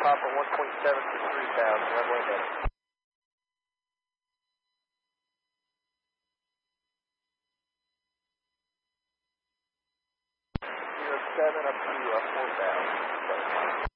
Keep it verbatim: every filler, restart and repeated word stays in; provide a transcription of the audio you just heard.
Papa one point seven for three thousand, runway heading. zero seven up to uh, four thousand.